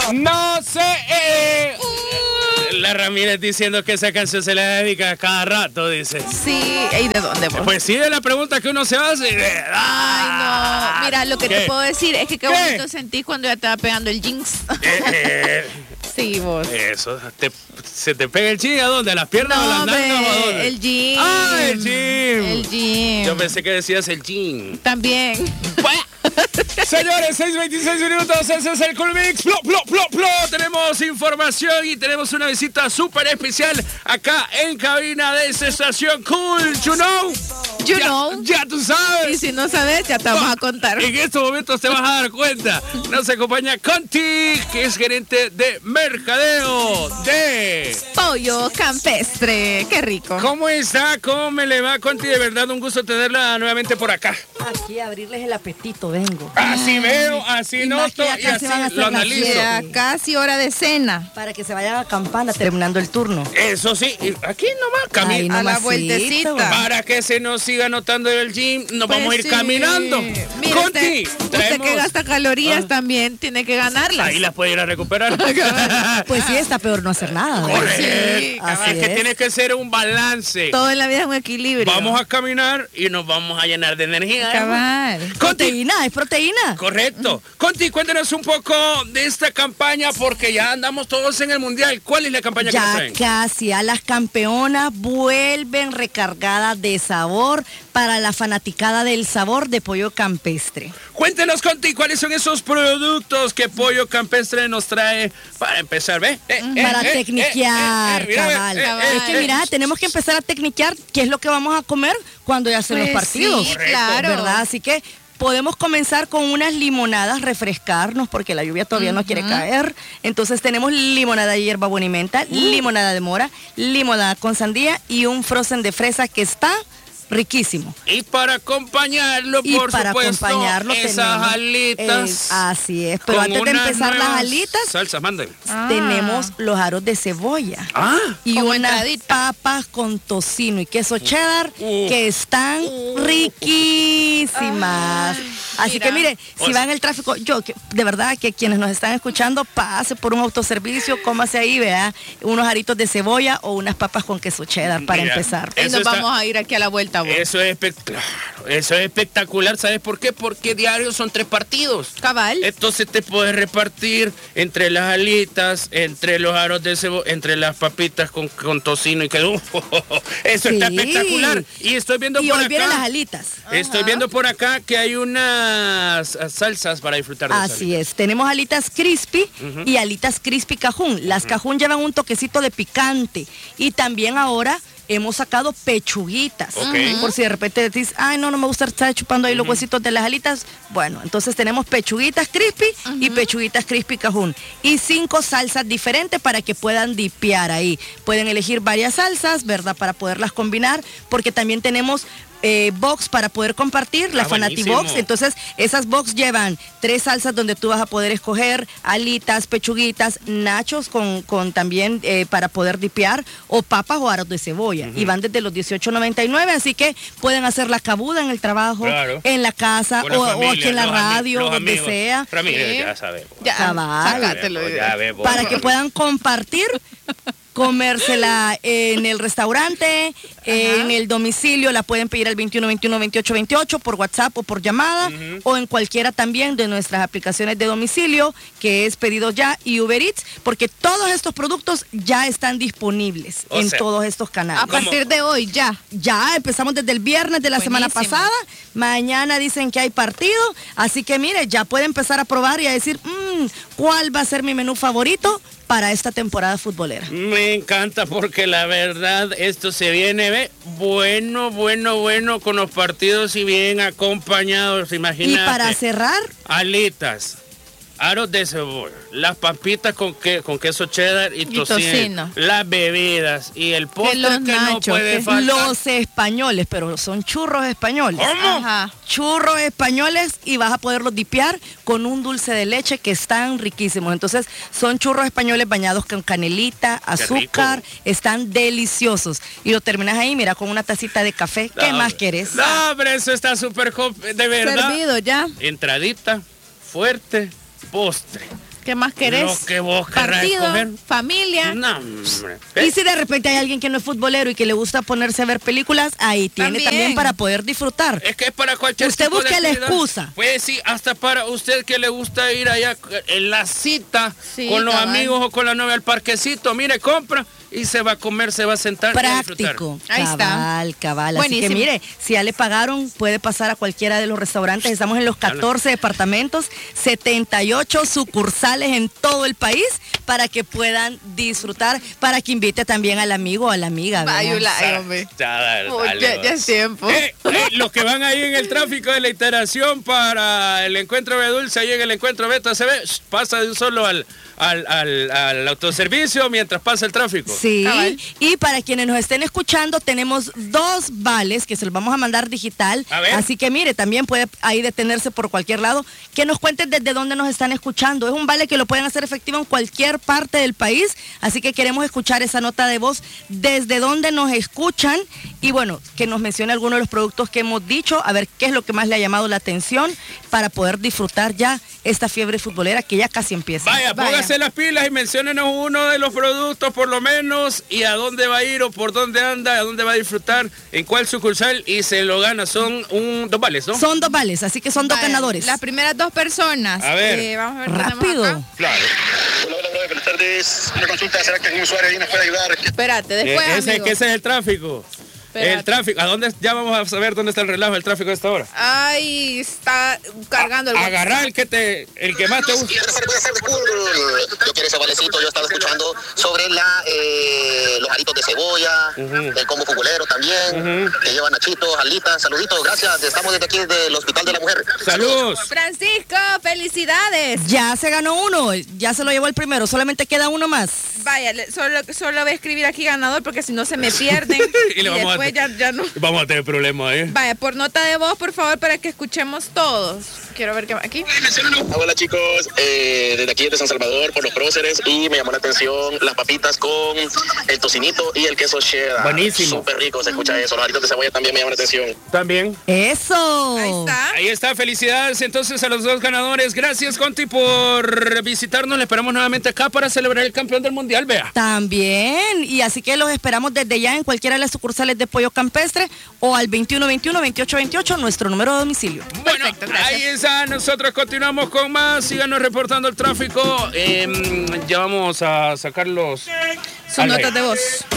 No sé. La Ramírez diciendo que esa canción se le dedica cada rato, dice. Sí, ¿y de dónde vos? Pues sí, de la pregunta que uno se hace. Ay, no. Mira, lo que ¿Qué? te puedo decir es que qué bonito sentí cuando ya estaba pegando el jinx. Sí, vos. Eso, ¿se te pega el chin a dónde? ¿A las piernas o a las nalgas o a dónde? El gym. ¡Ah, el gym! El gym. Yo pensé que decías el gym. También. Señores, 6:26 minutos, ese es el Cool Mix. Plo, plo, plo, plo. Tenemos información y tenemos una visita súper especial acá en cabina de esta estación Cool. You know? You know. Ya tú sabes. Y si no sabes, ya te vamos a contar. En estos momentos te vas a dar cuenta. Nos acompaña Conti, que es gerente de mercadeo de Pollo campestre. Qué rico. ¿Cómo está? ¿Cómo me le va, Conti? De verdad, un gusto tenerla nuevamente por acá. Aquí a abrirles el apetito, vengo. Así veo, así noto y así lo analizo. Ya casi hora de cena. Para que se vayan a campana terminando el turno. Eso sí, y aquí nomás Ahí a la nomasito. vueltecita. Para que se nos siga notando el gym, nos Pues vamos a ir sí. caminando. Mire, Conti, usted que gasta calorías también tiene que ganarlas. Ahí las puede ir a recuperar. Pues sí, está peor no hacer nada. ¿verdad? Correcto. Sí, así Es que es. tiene que ser un balance. Todo en la vida es un equilibrio. Vamos a caminar y nos vamos a llenar de energía. Cabal. Conti, Proteína, es proteína. correcto. Conti, cuéntanos un poco de esta campaña porque ya andamos todos en el mundial. ¿Cuál es la campaña que nos Ya traen? casi, a las campeonas vuelven recargadas de sabor para la fanaticada del sabor de pollo campestre. Cuéntenos, Conti, cuáles son esos productos que Pollo Campestre nos trae para empezar, ¿ve? Para tecniquear, mira, cabal. cabal. Es que mira, tenemos que empezar a tecniquear qué es lo que vamos a comer cuando ya hacen los Pues partidos. sí, claro. ¿Verdad? Así que podemos comenzar con unas limonadas, refrescarnos, porque la lluvia todavía no quiere caer. Entonces tenemos limonada de hierba buena y menta, limonada de mora, limonada con sandía y un frozen de fresa que está riquísimo. Y para acompañarlo, Y por para supuesto, acompañarlo esas tenemos, alitas. así es, pero con antes de unas empezar las nuevas alitas, salsas, manden. tenemos los aros de cebolla. Ah, Y Como unas entradita. papas con tocino y queso cheddar que están riquísimas. Así mira. que mire, O si sea- va en el tráfico, de verdad que quienes nos están escuchando, pase por un autoservicio, cómase ahí, vea, unos aritos de cebolla o unas papas con queso cheddar para Mira, empezar. Y Eso nos está- vamos a ir aquí a la vuelta, vos. eso es espectacular. ¿Sabes por qué? Porque diario son 3 partidos. Cabal. Entonces te puedes repartir entre las alitas, entre los aros de cebolla, entre las papitas con tocino y que eso está Sí. espectacular. Y estoy viendo Y por hoy acá. vienen las alitas. Estoy viendo por acá que hay unas salsas para disfrutar de esas Así es, tenemos alitas crispy y alitas crispy cajún. Las cajún llevan un toquecito de picante y también ahora hemos sacado pechuguitas. Ok. Por si de repente dices, ay, no me gusta estar chupando ahí los huesitos de las alitas. Bueno, entonces tenemos pechuguitas crispy y pechuguitas crispy cajún. Y 5 salsas diferentes para que puedan dipear ahí. Pueden elegir varias salsas, ¿verdad? Para poderlas combinar, porque también tenemos box para poder compartir, la Fanati buenísimo. Box. Entonces, esas box llevan 3 salsas donde tú vas a poder escoger alitas, pechuguitas, nachos con también para poder dipear, o papas o aros de cebolla. Y van desde los 18.99, así que pueden hacer la cabuda en el trabajo, Claro. en la casa Con la o familia, aquí en la los radio, los donde amigos. sea. Ramírez, Sí. ya sabemos. Ya, Cabal. sácatelo. Ya vemos. Para que puedan compartir, comérsela en el restaurante, en el domicilio, la pueden pedir al 2121-2828 por WhatsApp o por llamada, o en cualquiera también de nuestras aplicaciones de domicilio, que es Pedidos Ya y Uber Eats, porque todos estos productos ya están disponibles O en sea, todos estos canales. A partir de hoy, ya. Ya empezamos desde el viernes de la semana Buenísimo. pasada. Mañana dicen que hay partido. Así que mire, ya puede empezar a probar y a decir, ¿cuál va a ser mi menú favorito para esta temporada futbolera? Me encanta porque la verdad esto se viene, ve, bueno con los partidos y bien acompañados, imagínate. Y para cerrar, alitas, aros de cebolla, las papitas con queso cheddar y tocino, las bebidas y el postre los que no nachos, puede que faltar. los españoles, pero son churros españoles. ¿Cómo? Ajá. Churros españoles y vas a poderlos dipear con un dulce de leche que están riquísimos. Entonces, son churros españoles bañados con canelita, azúcar, están deliciosos. Y lo terminas ahí, mira, con una tacita de café. ¿Qué más querés? No, pero eso está súper de verdad. Servido ya. Entradita, fuerte, postre. ¿Qué más querés? Lo que vos querrás Partido, escoger. familia. No, hombre. Y si de repente hay alguien que no es futbolero y que le gusta ponerse a ver películas, ahí tiene también para poder disfrutar. Es que es para cualquier Usted tipo de busque la actividad. excusa. Pues sí, hasta para usted que le gusta ir allá en la cita con los cabal. amigos o con la novia al parquecito, mire, compra y se va a comer, se va a sentar y a disfrutar. Práctico. Ahí está. Cabal. Buenísimo. Así que mire, si ya le pagaron, puede pasar a cualquiera de los restaurantes. Estamos en los 14 departamentos, 78 sucursales en todo el país para que puedan disfrutar, para que invite también al amigo o a la amiga. ¿verdad? hombre. Ya Es tiempo. Los que van ahí en el tráfico de la iteración para el encuentro de Dulce, ahí en el encuentro Beto se ve, pasa de un solo al autoservicio mientras pasa el tráfico. Sí, Cabal. y para quienes nos estén escuchando, tenemos 2 vales que se los vamos a mandar digital. A ver. Así que mire, también puede ahí detenerse por cualquier lado. Que nos cuenten desde dónde nos están escuchando. Es un vale que lo pueden hacer efectivo en cualquier parte del país. Así que queremos escuchar esa nota de voz desde dónde nos escuchan. Y bueno, que nos mencione algunos de los productos que hemos dicho, a ver qué es lo que más le ha llamado la atención para poder disfrutar ya esta fiebre futbolera que ya casi empieza. Vaya, póngase las pilas y menciónenos uno de los productos por lo menos y a dónde va a ir o por dónde anda, a dónde va a disfrutar, en cuál sucursal y se lo gana. Son 2 vales, ¿no? Son 2 vales, así que son 2 ganadores. Las primeras 2 personas. A ver. Vamos a ver. Rápido. Claro. Hola, buenas tardes. Una consulta, ¿será que algún usuario ahí nos puede ayudar? Espérate, después, amigo. Ese es el tráfico. Espérate. El tráfico. ¿A dónde? Ya vamos a saber dónde está el relajo del tráfico a esta hora. Ay, está cargando el Agarrar el que más te gusta. Yo quiero ese valecito, yo estaba escuchando sobre los aritos de cebolla, el combo futbolero también, que llevan nachitos, alitas, saluditos, gracias, estamos desde aquí del Hospital de la Mujer. Saludos. Francisco, felicidades. Ya se ganó uno, ya se lo llevó el primero, solamente queda uno más. Vaya, solo voy a escribir aquí ganador porque si no se me pierden Y le vamos después ya no. Vamos a tener problemas ahí. Vaya, por nota de voz, por favor, para que escuchemos todos. Quiero ver qué aquí. Hola chicos, desde aquí de San Salvador por los próceres y me llamó la atención las papitas con el tocinito y el queso cheddar. Buenísimo. Súper rico, se escucha eso. Los aritos de cebolla también me llaman la atención. También. Eso. Ahí está. Ahí está, felicidades entonces a los 2 ganadores. Gracias, Conti, por visitarnos. Le esperamos nuevamente acá para celebrar el campeón del mundial, vea. También, y así que los esperamos desde ya en cualquiera de las sucursales de Pollo Campestre o al 2121-2828, nuestro número de domicilio. Bueno, Perfecto, gracias. ahí está. Nosotros continuamos con más. Síganos reportando el tráfico. Ya vamos a sacar Sus notas de voz.